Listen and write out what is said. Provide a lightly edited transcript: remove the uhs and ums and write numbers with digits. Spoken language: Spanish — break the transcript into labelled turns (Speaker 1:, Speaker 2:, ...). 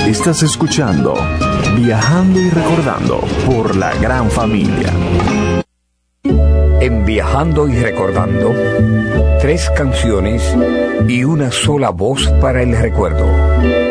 Speaker 1: Estás escuchando Viajando y Recordando por La Gran Familia.
Speaker 2: En Viajando y Recordando, 3 canciones y una sola voz para el recuerdo.